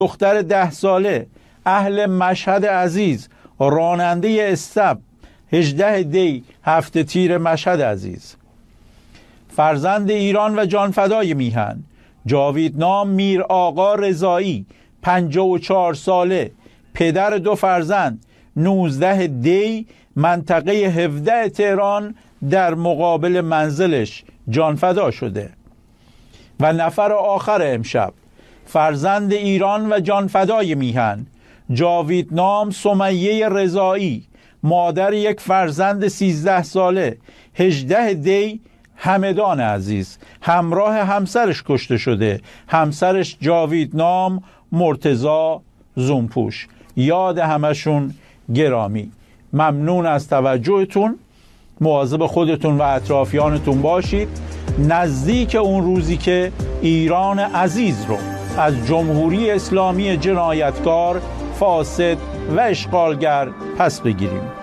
دختر 10 ساله اهل مشهد عزیز، راننده استپ، 18 دی 7 تیر مشهد عزیز. فرزند ایران و جانفدای میهن جاویدنام میر آقا رضایی، 54 ساله، پدر 2 فرزند، 19 دی منطقه 17 تهران در مقابل منزلش جانفدا شده. و نفر آخر امشب فرزند ایران و جانفدای میهن جاویدنام سمیه رضایی، مادر 1 فرزند 13 ساله، 18 دی همدان عزیز، همراه همسرش کشته شده. همسرش جاویدنام مرتضی زونپوش. یاد همشون گرامی. ممنون از توجهتون. مواظب خودتون و اطرافیانتون باشید. نزدیک اون روزی که ایران عزیز رو از جمهوری اسلامی جنایتکار، فاسد و اشغالگر پس بگیریم.